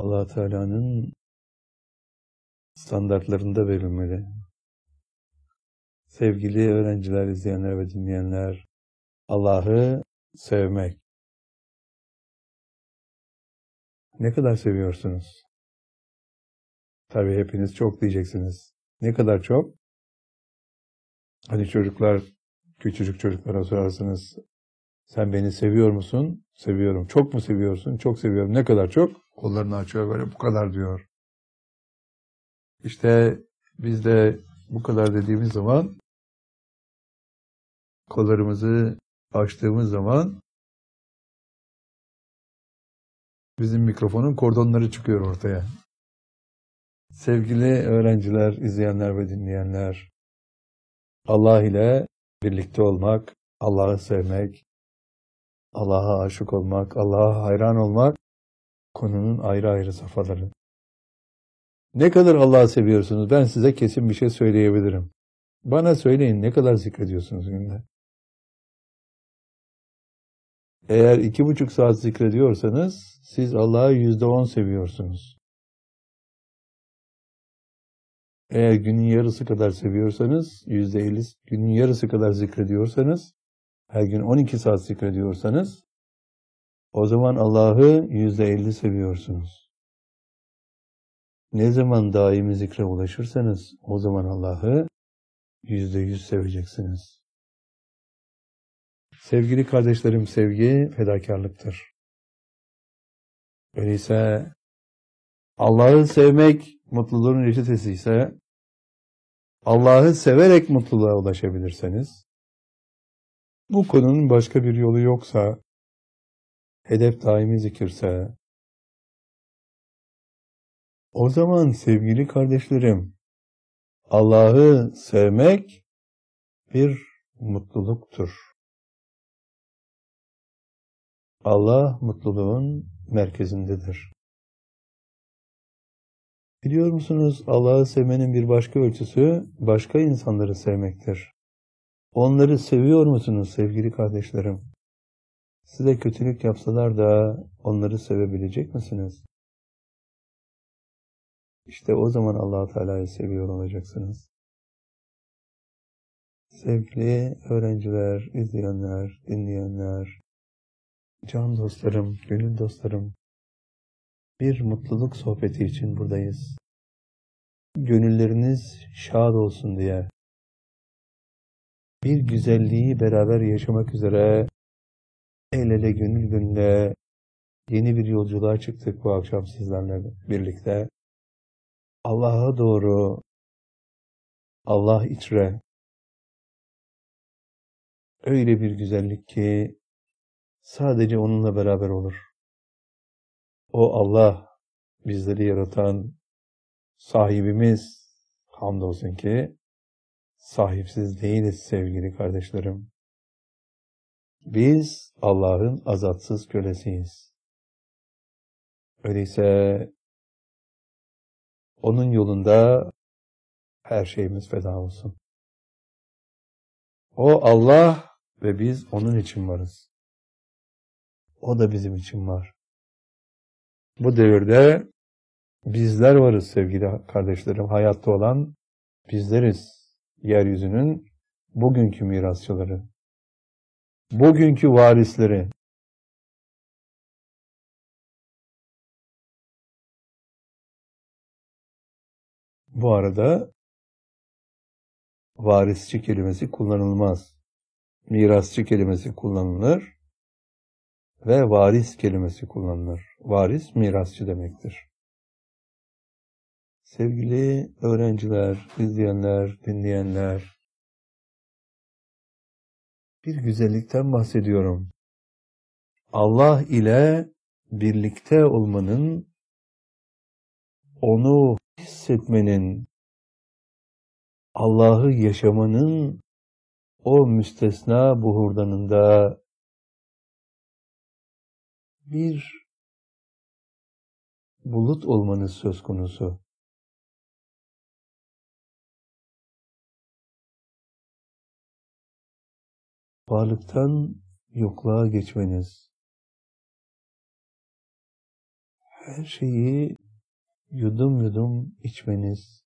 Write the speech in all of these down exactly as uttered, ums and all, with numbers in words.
Allah Teala'nın standartlarında verilmeli. Sevgili öğrenciler, izleyenler ve dinleyenler, Allah'ı sevmek. Ne kadar seviyorsunuz? Tabii hepiniz çok diyeceksiniz. Ne kadar çok? Hani çocuklar, küçücük çocuklara sorarsınız. Sen beni seviyor musun? Seviyorum. Çok mu seviyorsun? Çok seviyorum. Ne kadar çok? Kollarını açıyor böyle, bu kadar diyor. İşte biz de bu kadar dediğimiz zaman, kollarımızı açtığımız zaman bizim mikrofonun kordonları çıkıyor ortaya. Sevgili öğrenciler, izleyenler ve dinleyenler, Allah ile birlikte olmak, Allah'ı sevmek, Allah'a aşık olmak, Allah'a hayran olmak konunun ayrı ayrı safhaları. Ne kadar Allah'ı seviyorsunuz? Ben size kesin bir şey söyleyebilirim. Bana söyleyin, ne kadar zikrediyorsunuz günde? Eğer iki buçuk saat zikrediyorsanız siz Allah'ı yüzde on seviyorsunuz. Eğer günün yarısı kadar seviyorsanız, yüzde elli, günün yarısı kadar zikrediyorsanız, her gün on iki saat zikrediyorsanız, o zaman Allah'ı yüzde elli seviyorsunuz. Ne zaman daimi zikre ulaşırsanız, o zaman Allah'ı yüzde yüz seveceksiniz. Sevgili kardeşlerim, sevgi fedakarlıktır. Öyleyse Allah'ı sevmek mutluluğun reçetesi ise, Allah'ı severek mutluluğa ulaşabilirseniz, bu konunun başka bir yolu yoksa, hedef daimi zikirse, o zaman sevgili kardeşlerim, Allah'ı sevmek bir mutluluktur. Allah mutluluğun merkezindedir. Biliyor musunuz, Allah'ı sevmenin bir başka ölçüsü, başka insanları sevmektir. Onları seviyor musunuz sevgili kardeşlerim? Size kötülük yapsalar da onları sevebilecek misiniz? İşte o zaman Allah Teala'yı seviyor olacaksınız. Sevgili öğrenciler, izleyenler, dinleyenler, can dostlarım, gönül dostlarım, bir mutluluk sohbeti için buradayız. Gönülleriniz şad olsun diye, bir güzelliği beraber yaşamak üzere, el ele gönül gönüle yeni bir yolculuğa çıktık bu akşam sizlerle birlikte. Allah'a doğru, Allah içre, öyle bir güzellik ki sadece onunla beraber olur. O Allah, bizleri yaratan sahibimiz, hamdolsun ki sahipsiz değiliz sevgili kardeşlerim. Biz Allah'ın azatsız kölesiyiz. Öyleyse onun yolunda her şeyimiz feda olsun. O Allah ve biz onun için varız. O da bizim için var. Bu devirde bizler varız sevgili kardeşlerim. Hayatta olan bizleriz. Yeryüzünün bugünkü mirasçıları. Bugünkü varisleri. Bu arada varisçi kelimesi kullanılmaz. Mirasçı kelimesi kullanılır ve varis kelimesi kullanılır. Varis mirasçı demektir. Sevgili öğrenciler, izleyenler, dinleyenler, bir güzellikten bahsediyorum. Allah ile birlikte olmanın, onu hissetmenin, Allah'ı yaşamanın o müstesna buhurdanında bir bulut olmanız söz konusu. Varlıktan yokluğa geçmeniz, her şeyi yudum yudum içmeniz,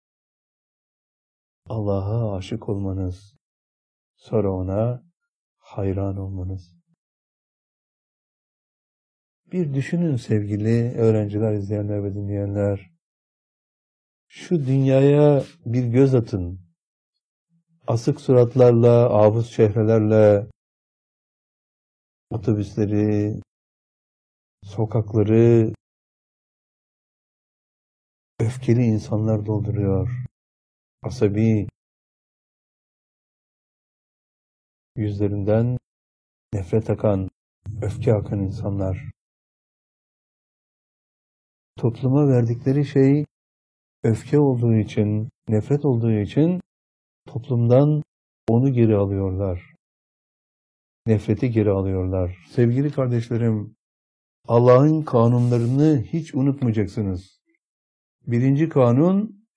Allah'a aşık olmanız, sonra ona hayran olmanız. Bir düşünün sevgili öğrenciler, izleyenler ve dinleyenler. Şu dünyaya bir göz atın. Asık suratlarla, avuz çehrelerle otobüsleri, sokakları öfkeli insanlar dolduruyor. Asabi, yüzlerinden nefret akan, öfke akan insanlar. Topluma verdikleri şey öfke olduğu için, nefret olduğu için toplumdan onu geri alıyorlar. Nefreti geri alıyorlar. Sevgili kardeşlerim, Allah'ın kanunlarını hiç unutmayacaksınız. Birinci kanun,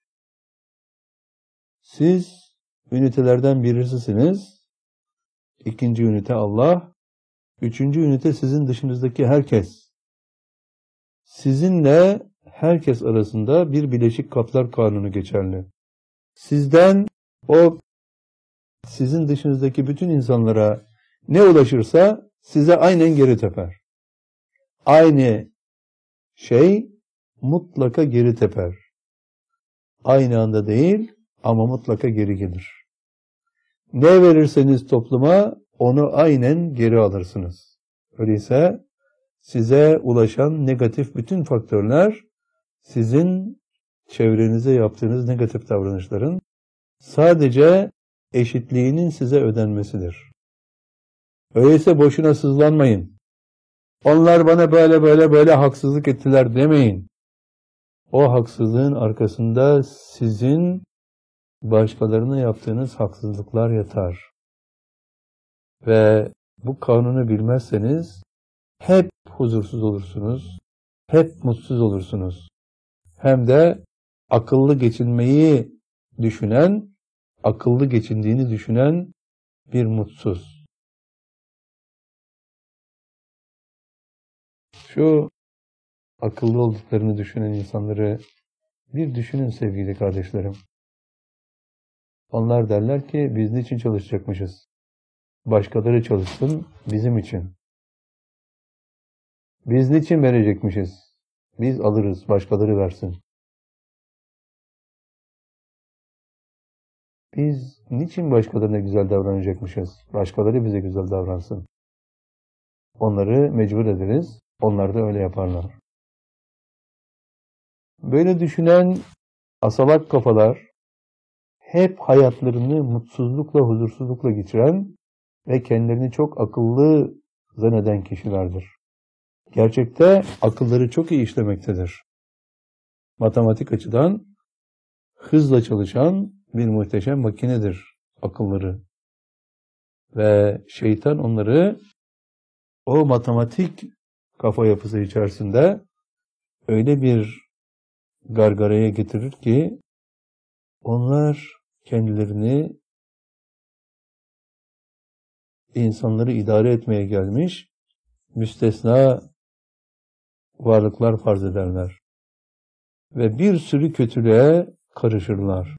siz ünitelerden birisisiniz. İkinci ünite Allah. Üçüncü ünite sizin dışınızdaki herkes. Sizinle herkes arasında bir Birleşik Kaplar Kanunu geçerli. Sizden o sizin dışınızdaki bütün insanlara ne ulaşırsa size aynen geri teper. Aynı şey mutlaka geri teper. Aynı anda değil ama mutlaka geri gelir. Ne verirseniz topluma onu aynen geri alırsınız. Öyleyse size ulaşan negatif bütün faktörler sizin çevrenize yaptığınız negatif davranışların sadece eşitliğinin size ödenmesidir. Öyleyse boşuna sızlanmayın. Onlar bana böyle böyle böyle haksızlık ettiler demeyin. O haksızlığın arkasında sizin başkalarına yaptığınız haksızlıklar yatar. Ve bu kanunu bilmezseniz hep huzursuz olursunuz, hep mutsuz olursunuz. Hem de akıllı geçinmeyi düşünen, akıllı geçindiğini düşünen bir mutsuz. Şu akıllı olduklarını düşünen insanları bir düşünün sevgili kardeşlerim. Onlar derler ki biz niçin çalışacakmışız? Başkaları çalışsın bizim için. Biz niçin verecekmişiz? Biz alırız, başkaları versin. Biz niçin başkalarına güzel davranacakmışız? Başkaları bize güzel davransın. Onları mecbur ederiz, onlar da öyle yaparlar. Böyle düşünen asalak kafalar, hep hayatlarını mutsuzlukla, huzursuzlukla geçiren ve kendilerini çok akıllı zanneden kişilerdir. Gerçekte akılları çok iyi işlemektedir. Matematik açıdan hızla çalışan bir muhteşem makinedir akılları. Ve şeytan onları o matematik kafa yapısı içerisinde öyle bir gargaraya getirir ki onlar kendilerini insanları idare etmeye gelmiş müstesna varlıklar farz ederler. Ve bir sürü kötülüğe karışırlar.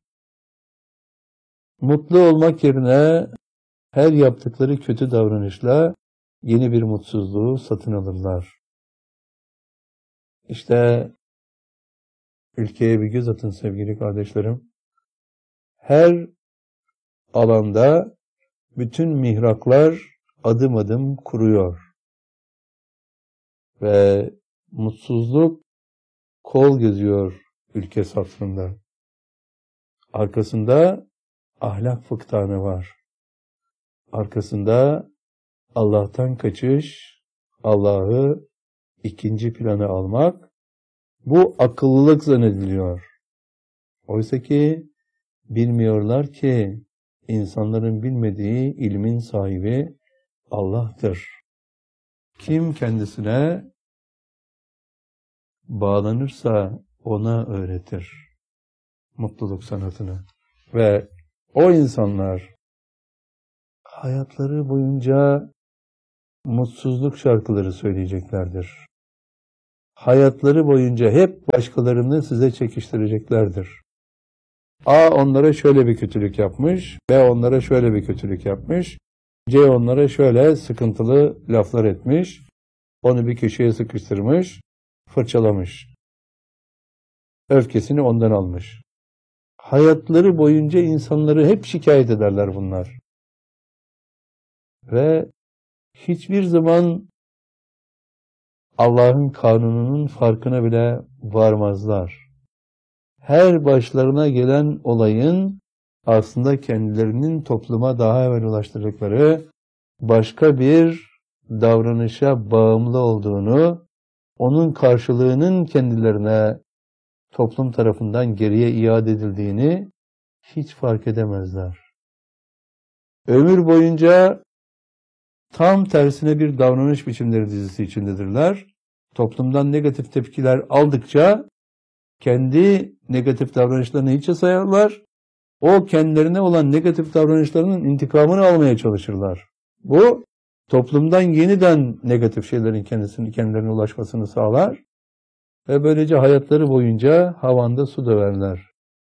Mutlu olmak yerine her yaptıkları kötü davranışla yeni bir mutsuzluğu satın alırlar. İşte ülkeye bir göz atın sevgili kardeşlerim. Her alanda bütün mihraklar adım adım kuruyor. Ve mutsuzluk kol geziyor ülke safında. Arkasında ahlak fıktanı var. Arkasında Allah'tan kaçış, Allah'ı ikinci plana almak, bu akıllılık zannediliyor. Oysa ki bilmiyorlar ki insanların bilmediği ilmin sahibi Allah'tır. Kim kendisine bağlanırsa ona öğretir mutluluk sanatını. Ve o insanlar hayatları boyunca mutsuzluk şarkıları söyleyeceklerdir. hayatları boyunca hep başkalarını size çekiştireceklerdir. A onlara şöyle bir kötülük yapmış, B onlara şöyle bir kötülük yapmış, C onlara şöyle sıkıntılı laflar etmiş, onu bir köşeye sıkıştırmış, fırçalamış. Öfkesini ondan almış. Hayatları boyunca insanları hep şikayet ederler bunlar. Ve hiçbir zaman Allah'ın kanununun farkına bile varmazlar. Her başlarına gelen olayın aslında kendilerinin topluma daha evvel ulaştırdıkları başka bir davranışa bağımlı olduğunu, onun karşılığının kendilerine toplum tarafından geriye iade edildiğini hiç fark edemezler. Ömür boyunca tam tersine bir davranış biçimleri dizisi içindedirler. Toplumdan negatif tepkiler aldıkça kendi negatif davranışlarını hiçe sayarlar. O kendilerine olan negatif davranışlarının intikamını almaya çalışırlar. Bu toplumdan yeniden negatif şeylerin kendisini kendilerine ulaşmasını sağlar ve böylece hayatları boyunca havanda su döverler.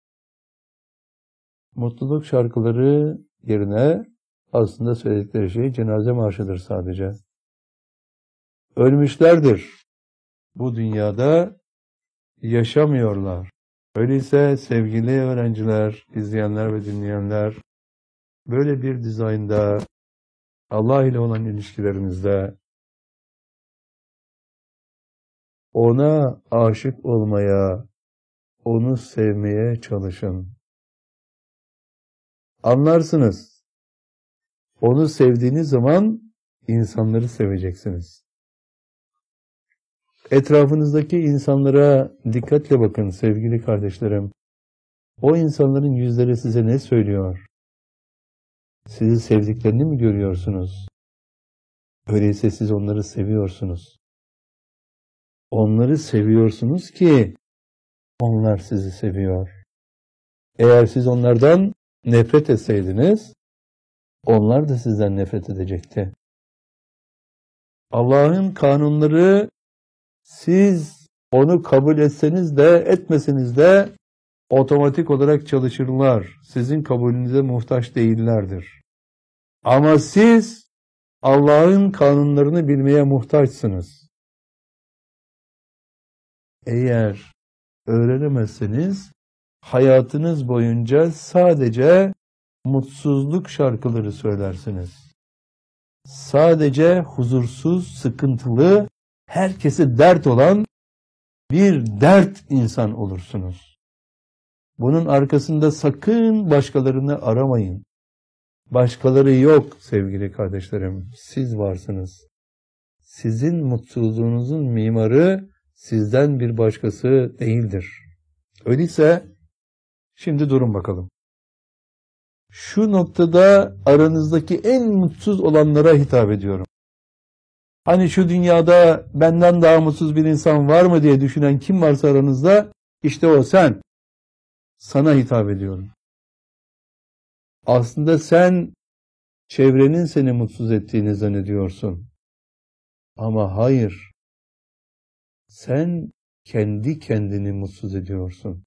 Mutluluk şarkıları yerine aslında söyledikleri şey cenaze marşıdır sadece. Ölmüşlerdir. Bu dünyada yaşamıyorlar. Öyleyse sevgili öğrenciler, izleyenler ve dinleyenler, böyle bir dizaynda Allah ile olan ilişkilerinizde ona aşık olmaya, onu sevmeye çalışın. Anlarsınız. Onu sevdiğiniz zaman insanları seveceksiniz. Etrafınızdaki insanlara dikkatle bakın sevgili kardeşlerim. O insanların yüzleri size ne söylüyor? Sizi sevdiklerini mi görüyorsunuz? Öyleyse siz onları seviyorsunuz. Onları seviyorsunuz ki onlar sizi seviyor. Eğer siz onlardan nefret etseydiniz, onlar da sizden nefret edecekti. Allah'ın kanunları siz onu kabul etseniz de etmeseniz de otomatik olarak çalışırlar. Sizin kabulünüze muhtaç değillerdir. Ama siz Allah'ın kanunlarını bilmeye muhtaçsınız. Eğer öğrenemezseniz hayatınız boyunca sadece mutsuzluk şarkıları söylersiniz. Sadece huzursuz, sıkıntılı, herkese dert olan bir dert insan olursunuz. Bunun arkasında sakın başkalarını aramayın. Başkaları yok sevgili kardeşlerim. Siz varsınız. Sizin mutsuzluğunuzun mimarı sizden bir başkası değildir. Öyleyse şimdi durun bakalım. Şu noktada aranızdaki en mutsuz olanlara hitap ediyorum. Hani şu dünyada benden daha mutsuz bir insan var mı diye düşünen kim varsa aranızda, işte o sen. Sana hitap ediyorum. Aslında sen çevrenin seni mutsuz ettiğini zannediyorsun. Ama hayır. Sen kendi kendini mutsuz ediyorsun.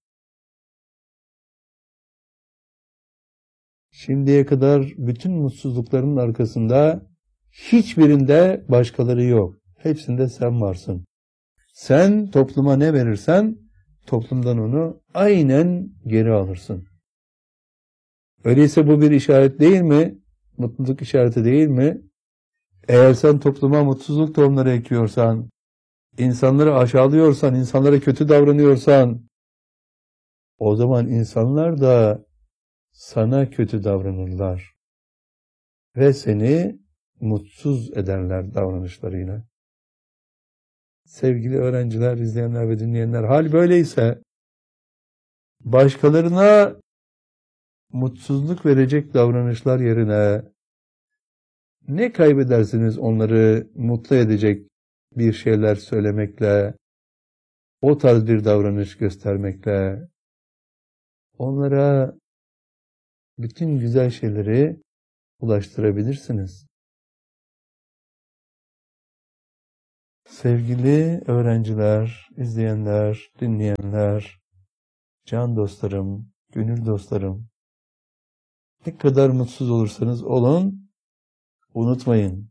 Şimdiye kadar bütün mutsuzlukların arkasında hiçbirinde başkaları yok. Hepsinde sen varsın. Sen topluma ne verirsen toplumdan onu aynen geri alırsın. Öyleyse bu bir işaret değil mi? Mutluluk işareti değil mi? Eğer sen topluma mutsuzluk tohumları ekiyorsan, insanları aşağılıyorsan, insanlara kötü davranıyorsan, o zaman insanlar da sana kötü davranırlar. Ve seni mutsuz ederler davranışlarıyla. Sevgili öğrenciler, izleyenler ve dinleyenler, hal böyleyse başkalarına mutsuzluk verecek davranışlar yerine ne kaybedersiniz onları mutlu edecek bir şeyler söylemekle, o tarz bir davranış göstermekle, onlara bütün güzel şeyleri ulaştırabilirsiniz. Sevgili öğrenciler, izleyenler, dinleyenler, can dostlarım, gönül dostlarım, ne kadar mutsuz olursanız olun, unutmayın.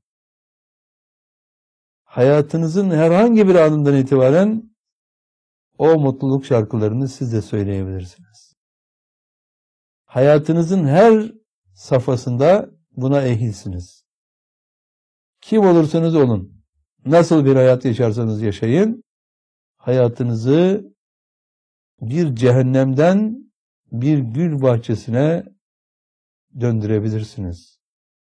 Hayatınızın herhangi bir anından itibaren o mutluluk şarkılarını siz de söyleyebilirsiniz. Hayatınızın her safhasında buna ehilsiniz. Kim olursanız olun, nasıl bir hayat yaşarsanız yaşayın, hayatınızı bir cehennemden bir gül bahçesine döndürebilirsiniz.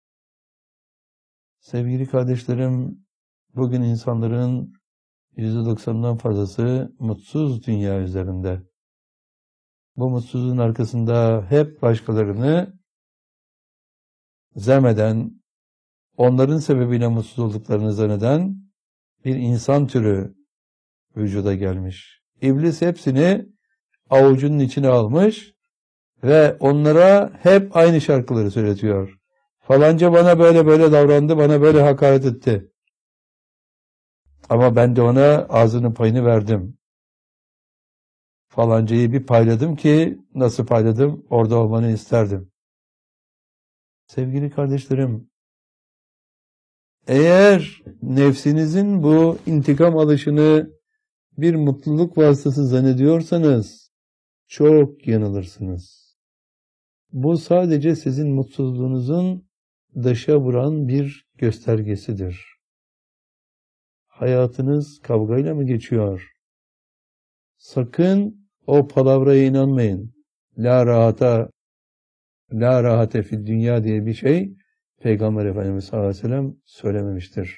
Sevgili kardeşlerim, bugün insanların yüzde doksanından fazlası mutsuz dünya üzerinde. Bu mutsuzluğun arkasında hep başkalarını zemmeden, onların sebebiyle mutsuz olduklarını zanneden bir insan türü vücuda gelmiş. İblis hepsini avucunun içine almış ve onlara hep aynı şarkıları söyletiyor. Falanca bana böyle böyle davrandı, bana böyle hakaret etti. Ama ben de ona ağzının payını verdim. Falancayı bir payladım ki, nasıl payladım? Orada olmanı isterdim. Sevgili kardeşlerim, eğer nefsinizin bu intikam alışını bir mutluluk vasıtası zannediyorsanız, çok yanılırsınız. Bu sadece sizin mutsuzluğunuzun dışa vuran bir göstergesidir. Hayatınız kavgayla mı geçiyor? Sakın o palavraya inanmayın. La rahata, la rahate fid dünya diye bir şey Peygamber Efendimiz sallallahu aleyhi ve sellem söylememiştir.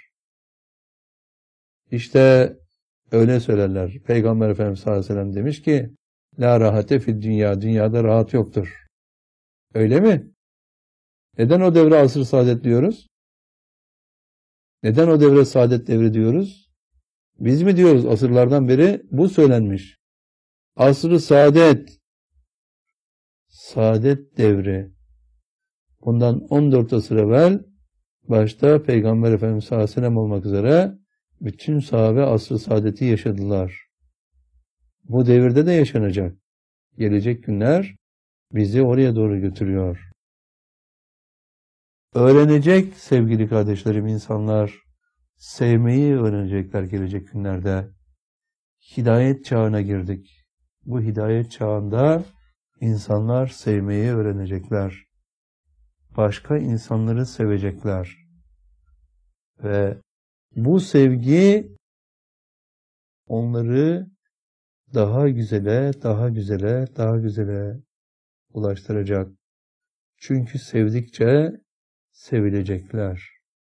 İşte öyle söylerler. Peygamber Efendimiz sallallahu aleyhi ve sellem demiş ki, la rahate fid dünya, dünyada rahat yoktur. Öyle mi? Neden o devre asr-ı saadet diyoruz? Neden o devre saadet devri diyoruz? Biz mi diyoruz? Asırlardan beri bu söylenmiş. Asr-ı saadet, saadet devri. Bundan on dört asır evvel başta Peygamber Efendimiz sallallahu aleyhi ve sellem olmak üzere bütün sahabe asr-ı saadeti yaşadılar. Bu devirde de yaşanacak. Gelecek günler bizi oraya doğru götürüyor. Öğrenecek sevgili kardeşlerim insanlar, sevmeyi öğrenecekler gelecek günlerde. Hidayet çağına girdik. Bu hidayet çağında insanlar sevmeyi öğrenecekler. Başka insanları sevecekler. Ve bu sevgi onları daha güzele, daha güzele, daha güzele ulaştıracak. Çünkü sevdikçe sevilecekler.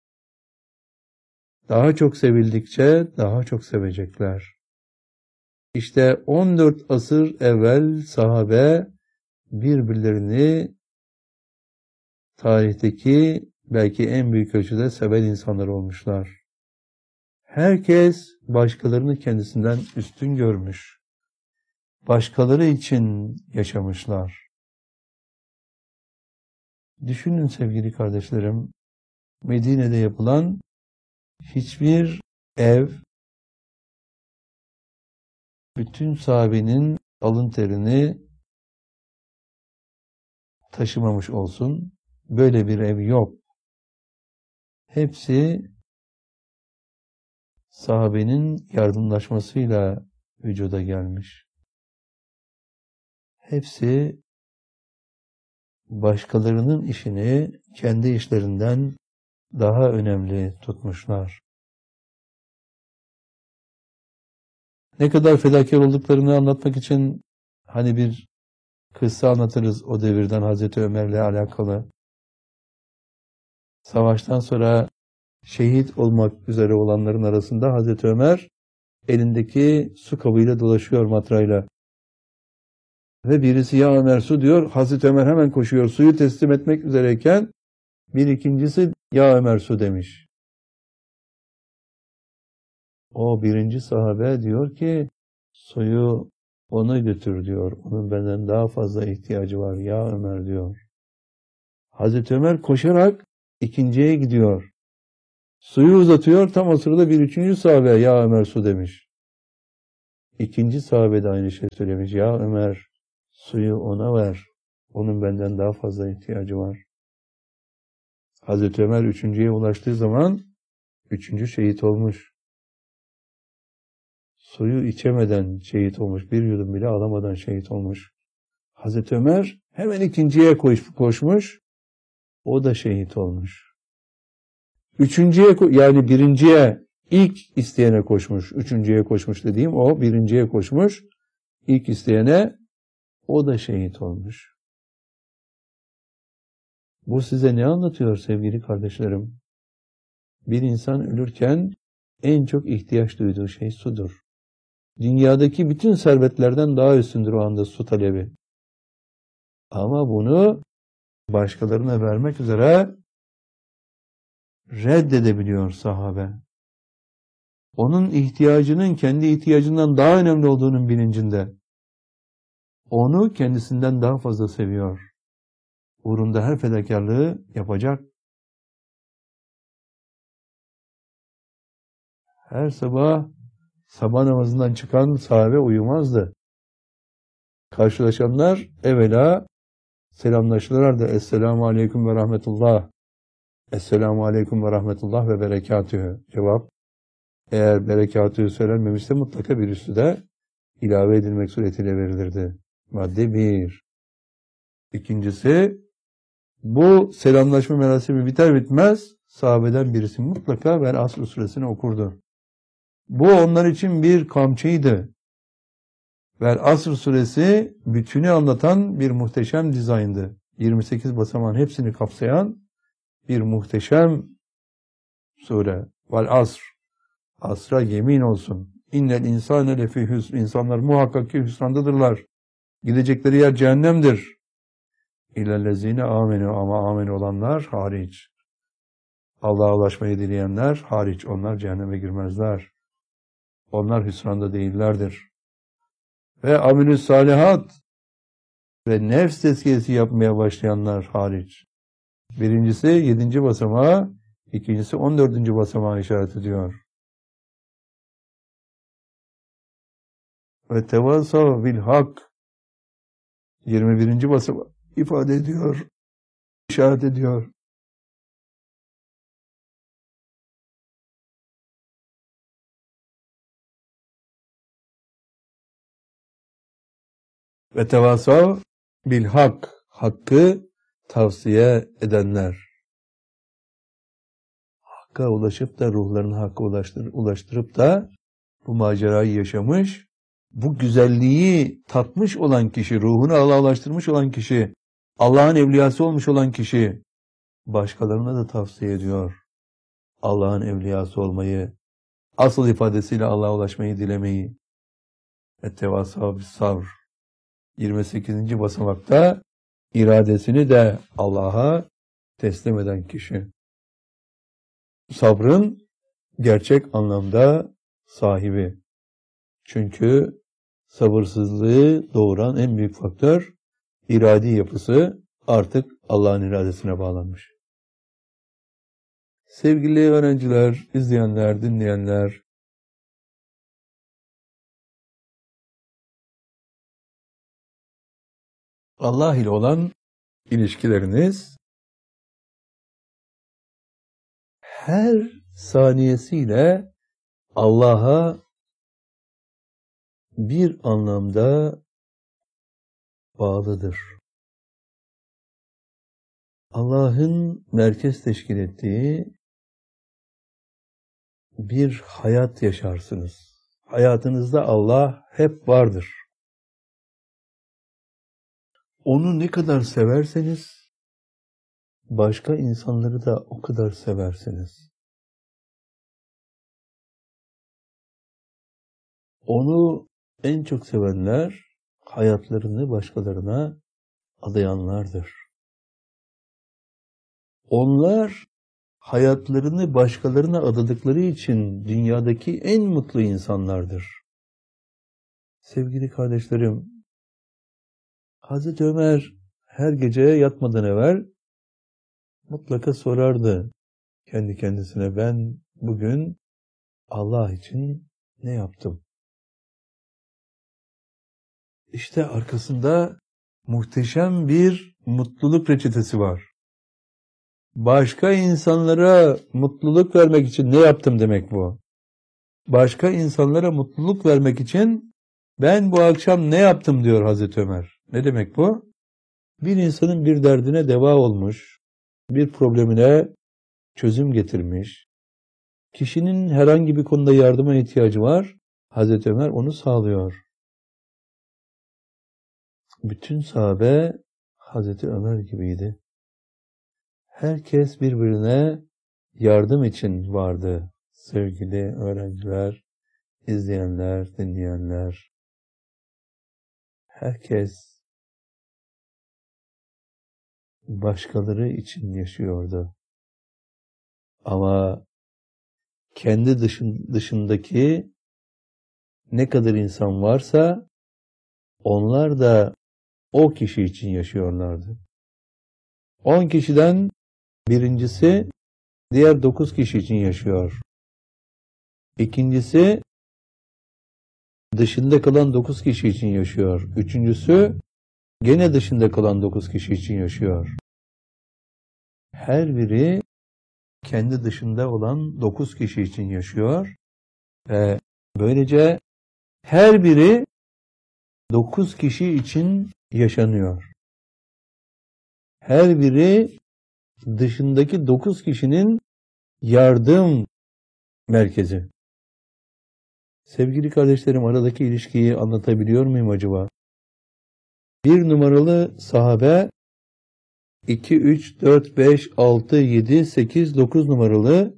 Daha çok sevildikçe daha çok sevecekler. İşte on dört asır evvel sahabe birbirlerini tarihteki belki en büyük ölçüde seven insanlar olmuşlar. Herkes başkalarını kendisinden üstün görmüş. Başkaları için yaşamışlar. Düşünün sevgili kardeşlerim, Medine'de yapılan hiçbir ev, bütün sahabenin alın terini taşımamış olsun. Böyle bir ev yok. Hepsi sahabenin yardımlaşmasıyla vücuda gelmiş. Hepsi başkalarının işini kendi işlerinden daha önemli tutmuşlar. Ne kadar fedakar olduklarını anlatmak için hani bir kıssa anlatırız o devirden Hazreti Ömer'le alakalı. Savaştan sonra şehit olmak üzere olanların arasında Hazreti Ömer elindeki su kabıyla dolaşıyor matrayla. Ve birisi ya Ömer su diyor. Hazreti Ömer hemen koşuyor. Suyu teslim etmek üzereyken bir ikincisi ya Ömer su demiş. O birinci sahabe diyor ki suyu ona götür diyor. Onun benden daha fazla ihtiyacı var ya Ömer diyor. Hazreti Ömer koşarak ikinciye gidiyor. Suyu uzatıyor. Tam o sırada bir üçüncü sahabe ya Ömer su demiş. İkinci sahabe de aynı şey söylemiş. Ya Ömer suyu ona ver. Onun benden daha fazla ihtiyacı var. Hazreti Ömer üçüncüye ulaştığı zaman üçüncü şehit olmuş. Suyu içemeden şehit olmuş. Bir yudum bile alamadan şehit olmuş. Hazreti Ömer hemen ikinciye koş, koşmuş. O da şehit olmuş. Üçüncüye, yani birinciye, ilk isteyene koşmuş. Üçüncüye koşmuş dediğim o. Birinciye koşmuş. İlk isteyene o da şehit olmuş. Bu size ne anlatıyor sevgili kardeşlerim? Bir insan ölürken en çok ihtiyaç duyduğu şey sudur. Dünyadaki bütün servetlerden daha üstündür o anda su talebi. Ama bunu başkalarına vermek üzere reddedebiliyor sahabe. Onun ihtiyacının kendi ihtiyacından daha önemli olduğunun bilincinde. Onu kendisinden daha fazla seviyor. Uğrunda her fedakarlığı yapacak. Her sabah sabah namazından çıkan sahabe uyumazdı. Karşılaşanlar evvela selamlaşırlardı. Esselamu aleyküm ve rahmetullah. Esselamu aleyküm ve rahmetullah ve berekatühü. Cevap, eğer berekatühü söylenmemişse mutlaka bir üstü de ilave edilmek suretiyle verilirdi. Madde bir. İkincisi, bu selamlaşma merasimi biter bitmez sahabeden birisi mutlaka Vel Asr suresini okurdu. Bu onlar için bir kamçıydı. Vel Asr suresi bütünü anlatan bir muhteşem dizayndı. yirmi sekiz basamağın hepsini kapsayan bir muhteşem sure. Vel Asr. Asra yemin olsun. İnnel insane lefî hüsn. İnsanlar muhakkak ki hüsrandadırlar. Gidecekleri yer cehennemdir. İllellezine amenu, ama amen olanlar hariç. Allah'a ulaşmayı dileyenler hariç. Onlar cehenneme girmezler. Onlar hüsranda değillerdir. Ve amilü salihat ve nefs tezkiyesi yapmaya başlayanlar hariç. Birincisi yedinci basamağa, ikincisi on dördüncü basamağa işaret ediyor. Ve tevasav bil hak yirmi birinci basamağı ifade ediyor, işaret ediyor. Ve tevasav bil hak, hakkı tavsiye edenler. Hakka ulaşıp da ruhlarını hakka ulaştır, ulaştırıp da bu macerayı yaşamış, bu güzelliği tatmış olan kişi, ruhunu Allah'a ulaştırmış olan kişi, Allah'ın evliyası olmuş olan kişi, başkalarına da tavsiye ediyor. Allah'ın evliyası olmayı, asıl ifadesiyle Allah'a ulaşmayı dilemeyi. Ettevasav bis sabr. yirmi sekizinci basamakta iradesini de Allah'a teslim eden kişi. Sabrın gerçek anlamda sahibi. Çünkü sabırsızlığı doğuran en büyük faktör iradi yapısı artık Allah'ın iradesine bağlanmış. Sevgili öğrenciler, izleyenler, dinleyenler, Allah ile olan ilişkileriniz her saniyesiyle Allah'a bir anlamda bağlıdır. Allah'ın merkez teşkil ettiği bir hayat yaşarsınız. Hayatınızda Allah hep vardır. Onu ne kadar severseniz, başka insanları da o kadar seversiniz. Onu en çok sevenler, hayatlarını başkalarına adayanlardır. Onlar, hayatlarını başkalarına adadıkları için dünyadaki en mutlu insanlardır. Sevgili kardeşlerim, Hazreti Ömer her gece yatmadan evvel mutlaka sorardı. kendi kendisine ben bugün Allah için ne yaptım? İşte arkasında muhteşem bir mutluluk reçetesi var. Başka insanlara mutluluk vermek için ne yaptım demek bu. Başka insanlara mutluluk vermek için ben bu akşam ne yaptım diyor Hazreti Ömer. Ne demek bu? Bir insanın bir derdine deva olmuş, bir problemine çözüm getirmiş, kişinin herhangi bir konuda yardıma ihtiyacı var, Hazreti Ömer onu sağlıyor. Bütün sahabe Hazreti Ömer gibiydi. Herkes birbirine yardım için vardı. Sevgili öğrenciler, izleyenler, dinleyenler. Herkes başkaları için yaşıyordu. Ama kendi dışın, dışındaki ne kadar insan varsa onlar da o kişi için yaşıyorlardı. On kişiden birincisi diğer dokuz kişi için yaşıyor. İkincisi dışında kalan dokuz kişi için yaşıyor. Üçüncüsü gene dışında kalan dokuz kişi için yaşıyor. Her biri kendi dışında olan dokuz kişi için yaşıyor ve böylece her biri dokuz kişi için yaşanıyor. Her biri dışındaki dokuz kişinin yardım merkezi. Sevgili kardeşlerim, aradaki ilişkiyi anlatabiliyor muyum acaba? Bir numaralı sahabe iki, üç, dört, beş, altı, yedi, sekiz, dokuz numaralı,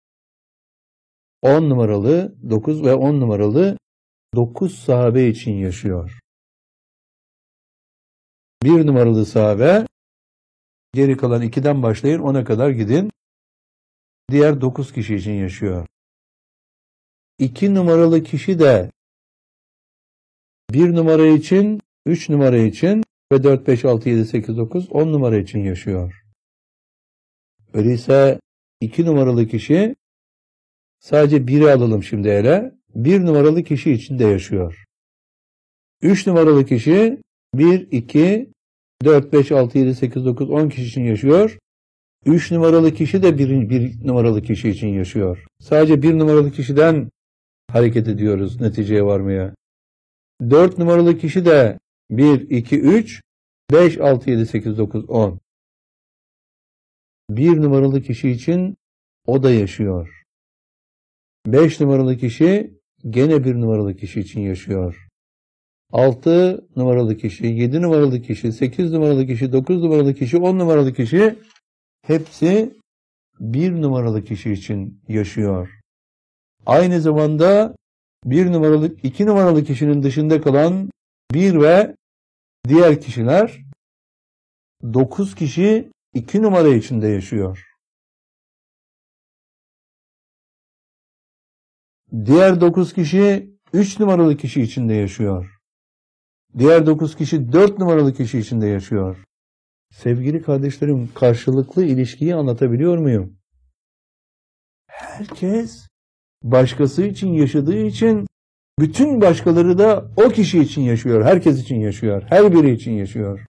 on numaralı, dokuz ve on numaralı dokuz sahabe için yaşıyor. Bir numaralı sahabe, geri kalan ikiden başlayın ona kadar gidin, diğer dokuz kişi için yaşıyor. İki numaralı kişi de bir numara için, üç numara için ve dört, beş, altı, yedi, sekiz, dokuz, on numara için yaşıyor. Öyleyse iki numaralı kişi, sadece biri alalım şimdi ele, bir numaralı kişi için de yaşıyor. Üç numaralı kişi bir, iki, dört, beş, altı, yedi, sekiz, dokuz, on kişi için yaşıyor. Üç numaralı kişi de bir, bir numaralı kişi için yaşıyor. Sadece bir numaralı kişiden hareket ediyoruz neticeye varmaya. Dört numaralı kişi de bir, iki, üç, beş, altı, yedi, sekiz, dokuz, on. Bir numaralı kişi için o da yaşıyor. Beş numaralı kişi gene bir numaralı kişi için yaşıyor. Altı numaralı kişi, yedi numaralı kişi, sekiz numaralı kişi, dokuz numaralı kişi, on numaralı kişi hepsi bir numaralı kişi için yaşıyor. Aynı zamanda bir numaralı, iki numaralı kişinin dışında kalan bir ve diğer kişiler dokuz kişi iki numara içinde yaşıyor. Diğer dokuz kişi üç numaralı kişi içinde yaşıyor. Diğer dokuz kişi dört numaralı kişi içinde yaşıyor. Sevgili kardeşlerim, karşılıklı ilişkiyi anlatabiliyor muyum? Herkes başkası için yaşadığı için bütün başkaları da o kişi için yaşıyor. Herkes için yaşıyor. Her biri için yaşıyor.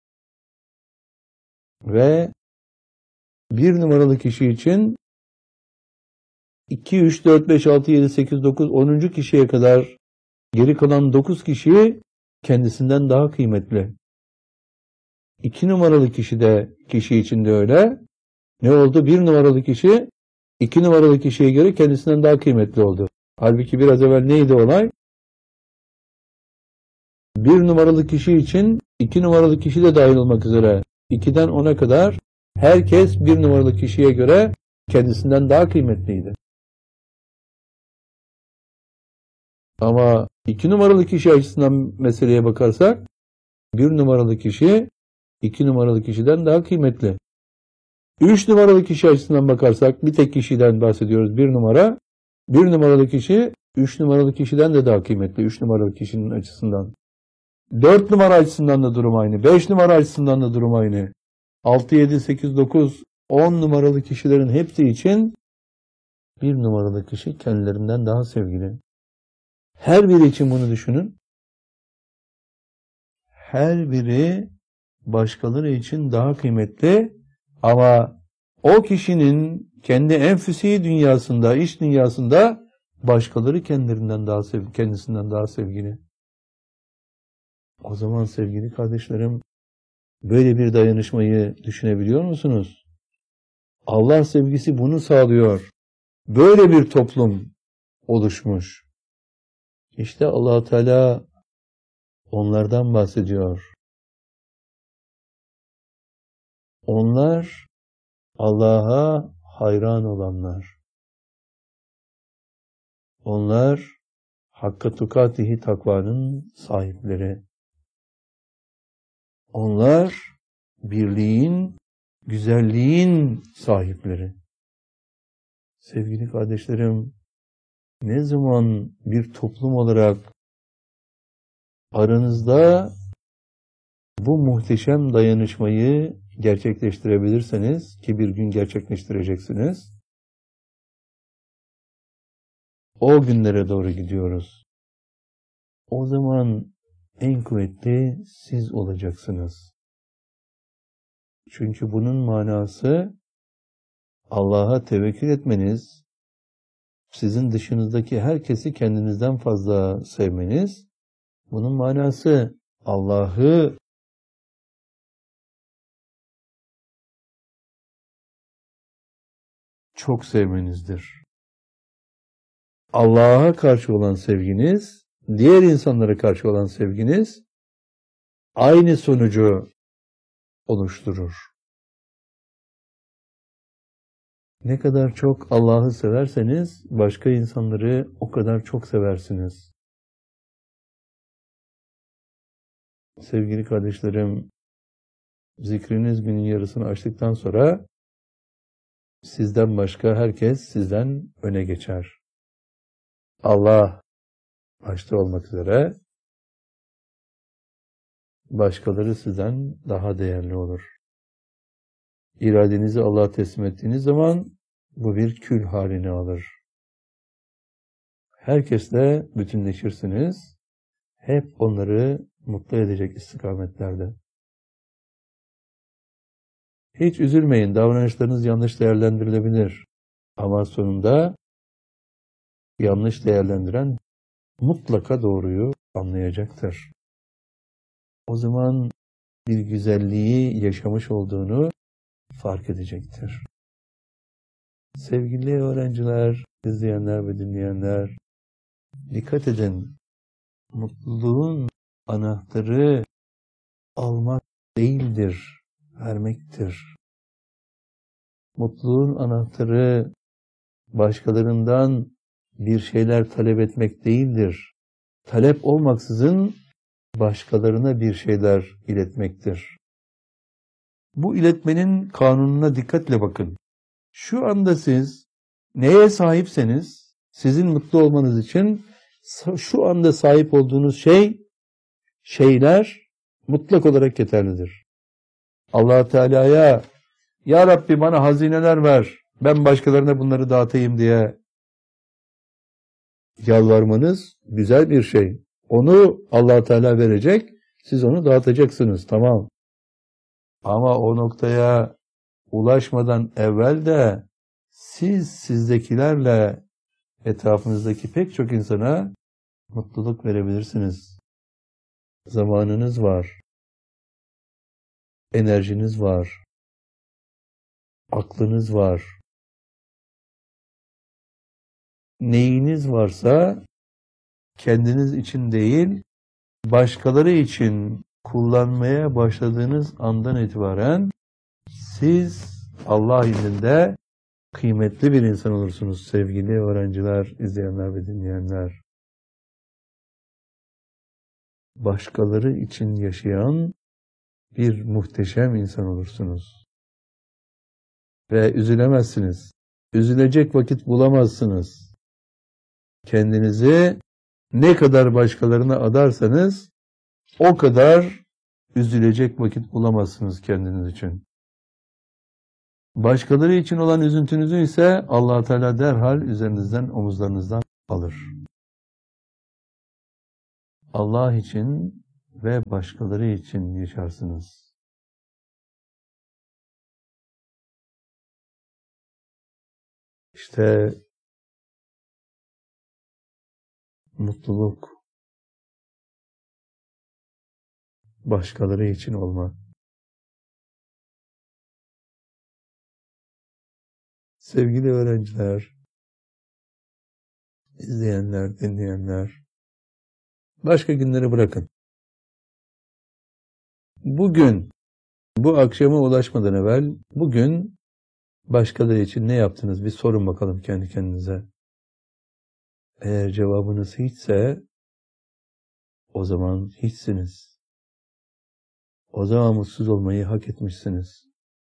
Ve bir numaralı kişi için iki, üç, dört, beş, altı, yedi, sekiz, dokuz, onuncu kişiye kadar geri kalan dokuz kişi kendisinden daha kıymetli. iki numaralı kişi de kişi için de öyle. Ne oldu? bir numaralı kişi iki numaralı kişiye göre kendisinden daha kıymetli oldu. Halbuki biraz evvel neydi olay? bir numaralı kişi için iki numaralı kişi de dahil olmak üzere ikiden ona kadar herkes bir numaralı kişiye göre kendisinden daha kıymetliydi. Ama iki numaralı kişi açısından meseleye bakarsak bir numaralı kişi iki numaralı kişiden daha kıymetli. Üç numaralı kişi açısından bakarsak bir tek kişiden bahsediyoruz, bir numara. Bir numaralı kişi üç numaralı kişiden de daha kıymetli, üç numaralı kişinin açısından. Dört numara açısından da durum aynı. Beş numara açısından da durum aynı. Altı, yedi, sekiz, dokuz, on numaralı kişilerin hepsi için bir numaralı kişi kendilerinden daha sevgili. Her biri için bunu düşünün. Her biri başkaları için daha kıymetli ama o kişinin kendi enfüsi dünyasında, iç dünyasında başkaları kendilerinden daha sevgili, kendisinden daha sevgili. O zaman sevgili kardeşlerim, böyle bir dayanışmayı düşünebiliyor musunuz? Allah sevgisi bunu sağlıyor. Böyle bir toplum oluşmuş. İşte Allah Teala onlardan bahsediyor. Onlar Allah'a hayran olanlar. Onlar hakka tukatihi takvanın sahipleri. Onlar birliğin, güzelliğin sahipleri. Sevgili kardeşlerim, ne zaman bir toplum olarak aranızda bu muhteşem dayanışmayı gerçekleştirebilirseniz, ki bir gün gerçekleştireceksiniz, o günlere doğru gidiyoruz. O zaman en kuvvetli siz olacaksınız. Çünkü bunun manası Allah'a tevekkül etmeniz, sizin dışınızdaki herkesi kendinizden fazla sevmeniz, bunun manası Allah'ı çok sevmenizdir. Allah'a karşı olan sevginiz, diğer insanlara karşı olan sevginiz aynı sonucu oluşturur. Ne kadar çok Allah'ı severseniz başka insanları o kadar çok seversiniz. Sevgili kardeşlerim, zikriniz günün yarısını açtıktan sonra sizden başka herkes sizden öne geçer. Allah başta olmak üzere başkaları sizden daha değerli olur. İradenizi Allah'a teslim ettiğiniz zaman bu bir kül halini alır. Herkesle bütünleşirsiniz. Hep onları mutlu edecek istikametlerde. Hiç üzülmeyin, davranışlarınız yanlış değerlendirilebilir. Ama sonunda yanlış değerlendiren mutlaka doğruyu anlayacaktır. O zaman bir güzelliği yaşamış olduğunu fark edecektir. Sevgili öğrenciler, izleyenler ve dinleyenler, dikkat edin. Mutluluğun anahtarı almak değildir, vermektir. Mutluluğun anahtarı başkalarından bir şeyler talep etmek değildir. Talep olmaksızın başkalarına bir şeyler iletmektir. Bu iletmenin kanununa dikkatle bakın. Şu anda siz neye sahipseniz, sizin mutlu olmanız için şu anda sahip olduğunuz şey, şeyler mutlak olarak yeterlidir. Allah Teala'ya, Ya Rabbi bana hazineler ver, ben başkalarına bunları dağıtayım diye yalvarmanız güzel bir şey. Onu Allah Teala verecek, siz onu dağıtacaksınız, tamam. Ama o noktaya ulaşmadan evvel de siz sizdekilerle etrafınızdaki pek çok insana mutluluk verebilirsiniz. Zamanınız var, enerjiniz var, aklınız var. Neyiniz varsa kendiniz için değil, başkaları için kullanmaya başladığınız andan itibaren siz Allah indinde kıymetli bir insan olursunuz sevgili öğrenciler, izleyenler ve dinleyenler. Başkaları için yaşayan bir muhteşem insan olursunuz. Ve üzülemezsiniz. Üzülecek vakit bulamazsınız. Kendinizi ne kadar başkalarına adarsanız o kadar üzülecek vakit bulamazsınız kendiniz için. Başkaları için olan üzüntünüzü ise Allah Teala derhal üzerinizden, omuzlarınızdan alır. Allah için ve başkaları için yaşarsınız. İşte mutluluk başkaları için olmak. Sevgili öğrenciler, izleyenler, dinleyenler, başka günleri bırakın. Bugün, bu akşama ulaşmadan evvel, bugün başkaları için ne yaptınız? Bir sorun bakalım kendi kendinize. Eğer cevabınız hiçse, o zaman hiçsiniz. O zaman mutsuz olmayı hak etmişsiniz.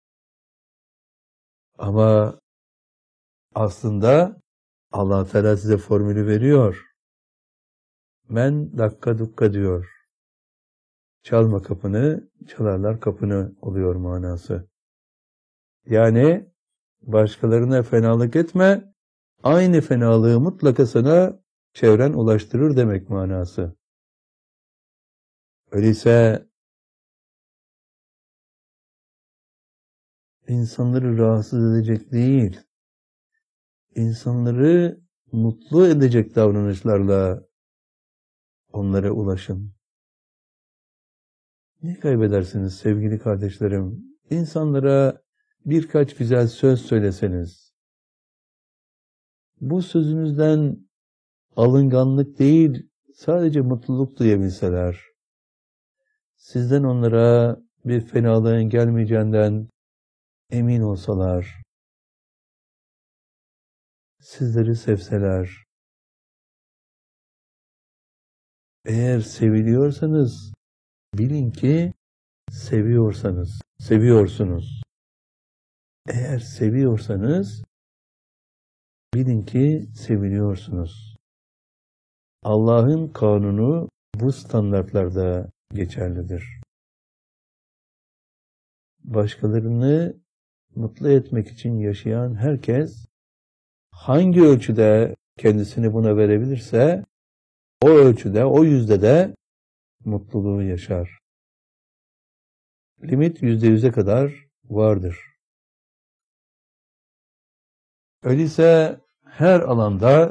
Ama aslında Allah Teala size formülü veriyor. Men dakka dukka diyor. Çalma kapını, çalarlar kapını oluyor manası. Yani başkalarına fenalık etme, aynı fenalığı mutlaka sana çevren ulaştırır demek manası. Öyleyse insanları rahatsız edecek değil, insanları mutlu edecek davranışlarla onlara ulaşın. Ne kaybedersiniz sevgili kardeşlerim? İnsanlara birkaç güzel söz söyleseniz, bu sözünüzden alınganlık değil, sadece mutluluk duyabilseler, sizden onlara bir fenalığın gelmeyeceğinden emin olsalar, sizleri sevseler, eğer seviliyorsanız, bilin ki seviyorsanız, seviyorsunuz. Eğer seviyorsanız, bilin ki seviliyorsunuz. Allah'ın kanunu bu standartlarda geçerlidir. Başkalarını mutlu etmek için yaşayan herkes, hangi ölçüde kendisini buna verebilirse, o ölçüde, o yüzde de mutluluğu yaşar. Limit yüzde yüze kadar vardır. Öyleyse her alanda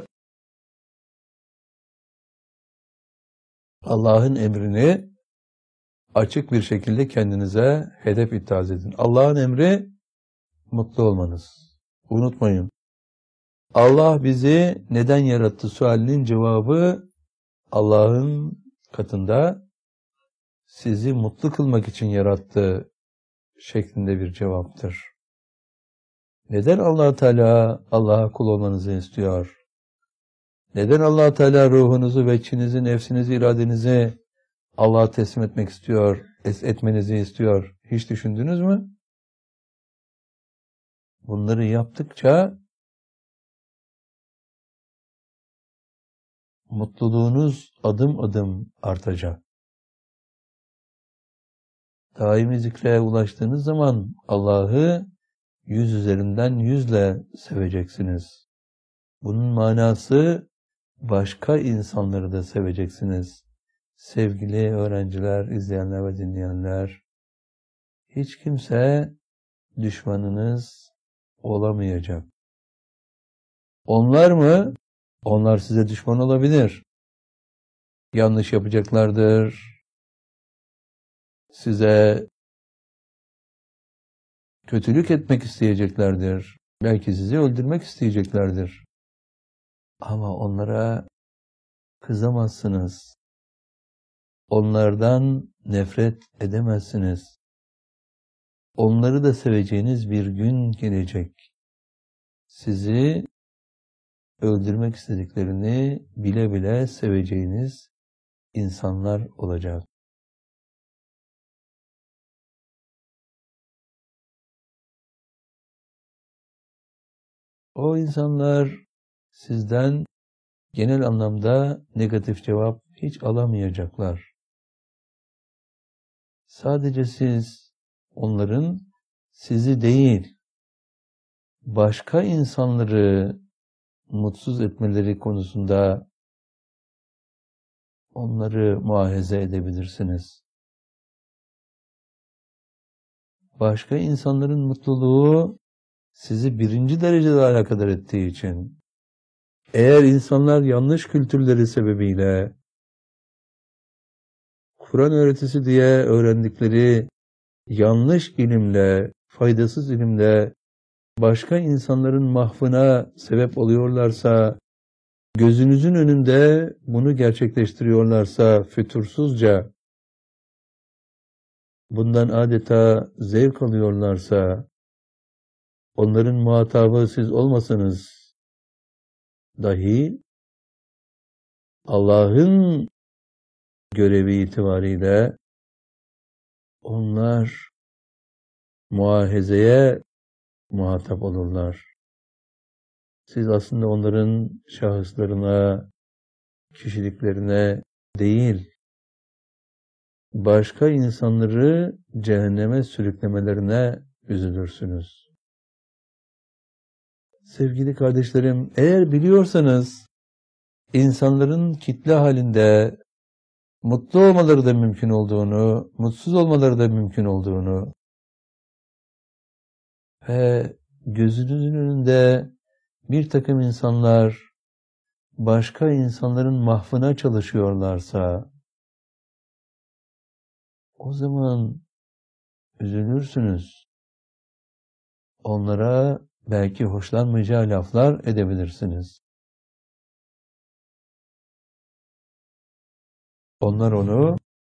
Allah'ın emrini açık bir şekilde kendinize hedef ittihaz edin. Allah'ın emri mutlu olmanız. Unutmayın. Allah bizi neden yarattı sualinin cevabı Allah'ın katında sizi mutlu kılmak için yarattı şeklinde bir cevaptır. Neden Allah Teala Allah'a kul olmanızı istiyor? Neden Allah Teala ruhunuzu ve içinizi, nefsinizi, iradenizi Allah'a teslim etmek istiyor, etmenizi istiyor? Hiç düşündünüz mü? Bunları yaptıkça mutluluğunuz adım adım artacak. Daimi zikre ulaştığınız zaman Allah'ı yüz üzerinden yüzle seveceksiniz. Bunun manası başka insanları da seveceksiniz. Sevgili öğrenciler, izleyenler ve dinleyenler, hiç kimse düşmanınız olamayacak. Onlar mı? Onlar size düşman olabilir. Yanlış yapacaklardır. Size kötülük etmek isteyeceklerdir. Belki sizi öldürmek isteyeceklerdir. Ama onlara kızamazsınız. Onlardan nefret edemezsiniz. Onları da seveceğiniz bir gün gelecek. Sizi öldürmek istediklerini bile bile seveceğiniz insanlar olacak. O insanlar sizden genel anlamda negatif cevap hiç alamayacaklar. Sadece siz onların sizi değil, başka insanları mutsuz etmeleri konusunda onları muahaze edebilirsiniz. Başka insanların mutluluğu sizi birinci derecede alakadar ettiği için, eğer insanlar yanlış kültürleri sebebiyle, Kur'an öğretisi diye öğrendikleri yanlış ilimle, faydasız ilimle başka insanların mahvına sebep oluyorlarsa, gözünüzün önünde bunu gerçekleştiriyorlarsa fütursuzca, bundan adeta zevk alıyorlarsa, onların muhatabı siz olmasanız dahi Allah'ın görevi itibariyle onlar muahezeye muhatap olurlar. Siz aslında onların şahıslarına, kişiliklerine değil, başka insanları cehenneme sürüklemelerine üzülürsünüz. Sevgili kardeşlerim, eğer biliyorsanız insanların kitle halinde mutlu olmaları da mümkün olduğunu, mutsuz olmaları da mümkün olduğunu ve gözünüzün önünde bir takım insanlar başka insanların mahvına çalışıyorlarsa, o zaman üzülürsünüz. Onlara belki hoşlanmayacağı laflar edebilirsiniz. Onlar onu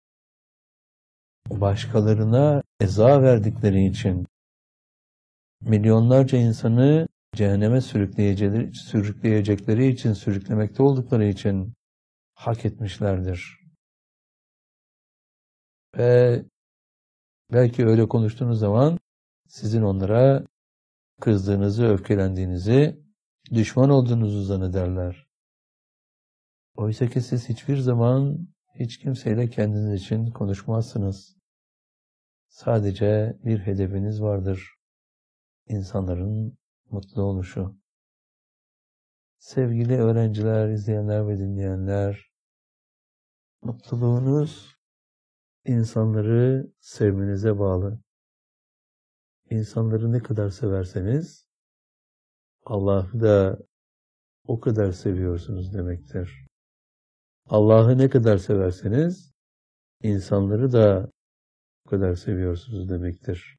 başkalarına eza verdikleri için, milyonlarca insanı cehenneme sürükleyecekleri, sürükleyecekleri için, sürüklemekte oldukları için hak etmişlerdir. Ve belki öyle konuştuğunuz zaman sizin onlara kızdığınızı, öfkelendiğinizi, düşman olduğunuzu zannederler. Oysa ki siz hiçbir zaman hiç kimseyle kendiniz için konuşmazsınız. Sadece bir hedefiniz vardır. İnsanların mutlu oluşu. Sevgili öğrenciler, izleyenler ve dinleyenler, mutluluğunuz insanları sevmenize bağlı. İnsanları ne kadar severseniz Allah'ı da o kadar seviyorsunuz demektir. Allah'ı ne kadar severseniz insanları da o kadar seviyorsunuz demektir.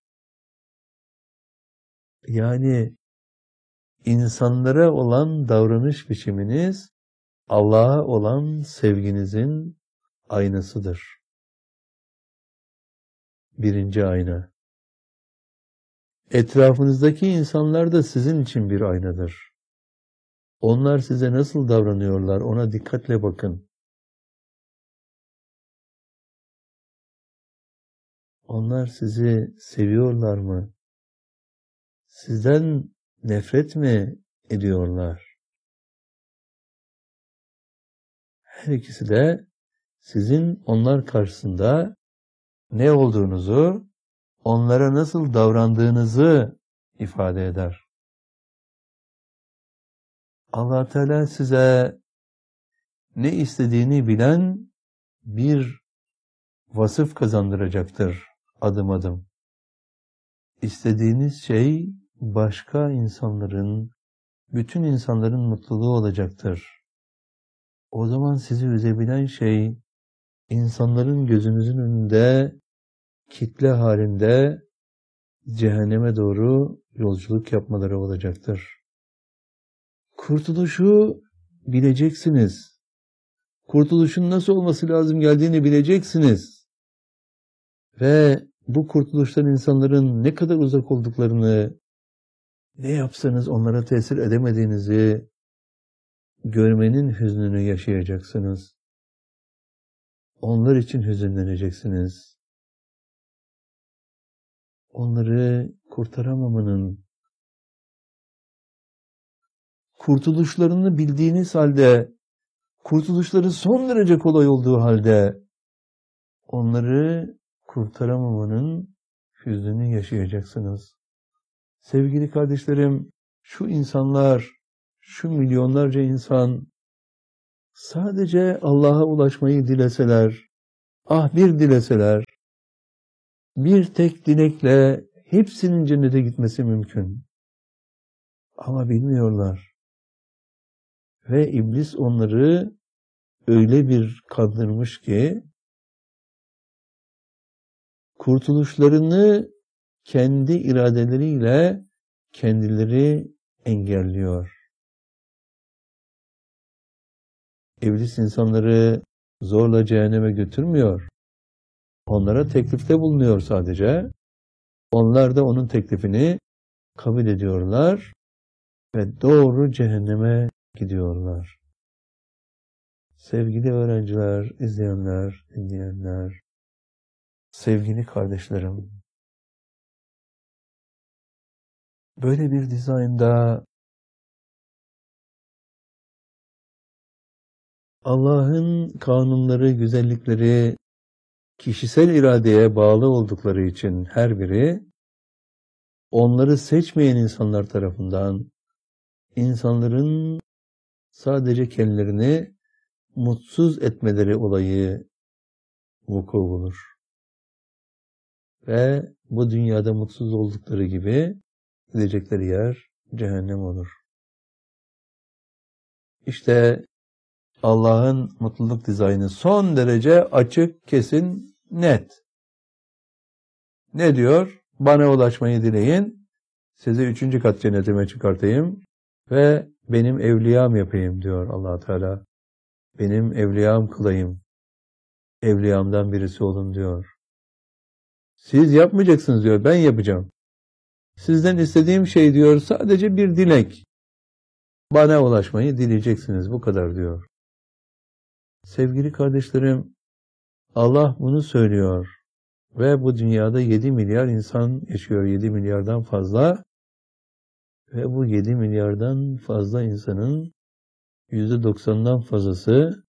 Yani insanlara olan davranış biçiminiz Allah'a olan sevginizin aynasıdır. Birinci ayna. Etrafınızdaki insanlar da sizin için bir aynadır. Onlar size nasıl davranıyorlar, ona dikkatle bakın. Onlar sizi seviyorlar mı? Sizden nefret mi ediyorlar? Her ikisi de sizin onlar karşısında ne olduğunuzu, onlara nasıl davrandığınızı ifade eder. Allah Teala size ne istediğini bilen bir vasıf kazandıracaktır adım adım. İstediğiniz şey başka insanların, bütün insanların mutluluğu olacaktır. O zaman sizi üzebilen şey, insanların gözünüzün önünde, kitle halinde cehenneme doğru yolculuk yapmaları olacaktır. Kurtuluşu bileceksiniz. Kurtuluşun nasıl olması lazım geldiğini bileceksiniz. Ve bu kurtuluştan insanların ne kadar uzak olduklarını, ne yapsanız onlara tesir edemediğinizi görmenin hüznünü yaşayacaksınız. Onlar için hüzünleneceksiniz. Onları kurtaramamanın, kurtuluşlarını bildiğiniz halde, kurtuluşları son derece kolay olduğu halde, onları kurtaramamanın hüznünü yaşayacaksınız. Sevgili kardeşlerim, şu insanlar, şu milyonlarca insan sadece Allah'a ulaşmayı dileseler, ah bir dileseler, bir tek dilekle hepsinin cennete gitmesi mümkün. Ama bilmiyorlar. Ve iblis onları öyle bir kandırmış ki, kurtuluşlarını kendi iradeleriyle kendileri engelliyor. İblis insanları zorla cehenneme götürmüyor. Onlara teklifte bulunuyor sadece. Onlar da onun teklifini kabul ediyorlar ve doğru cehenneme gidiyorlar. Sevgili öğrenciler, izleyenler, dinleyenler, sevgili kardeşlerim, böyle bir dizaynda Allah'ın kanunları, güzellikleri kişisel iradeye bağlı oldukları için her biri onları seçmeyen insanlar tarafından insanların sadece kendilerini mutsuz etmeleri olayı vuku bulur. Ve bu dünyada mutsuz oldukları gibi gidecekleri yer cehennem olur. İşte Allah'ın mutluluk dizaynı son derece açık, kesin, net. Ne diyor? Bana ulaşmayı dileyin, sizi üçüncü kat cennetime çıkartayım ve benim evliyam yapayım diyor Allah Teala. Benim evliyam kılayım, evliyamdan birisi olun diyor. Siz yapmayacaksınız diyor, ben yapacağım. Sizden istediğim şey diyor sadece bir dilek. Bana ulaşmayı dileyeceksiniz, bu kadar diyor. Sevgili kardeşlerim, Allah bunu söylüyor ve bu dünyada yedi milyar insan yaşıyor, yedi milyardan fazla ve bu yedi milyardan fazla insanın yüzde doksanından fazlası